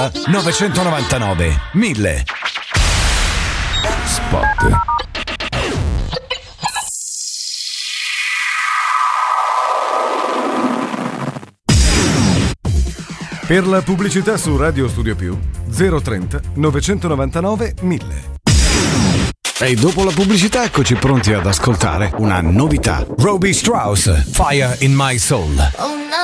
999 1000. Spot. Per la pubblicità su Radio Studio Più 030 999 1000. E dopo la pubblicità eccoci pronti ad ascoltare una novità. Robbie Strauss, Fire in My Soul.